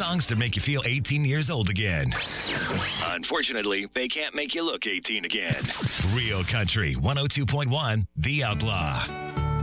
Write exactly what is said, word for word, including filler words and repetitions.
Songs that make you feel eighteen years old again. Unfortunately, they can't make you look eighteen again. Real Country one oh two point one, The Outlaw.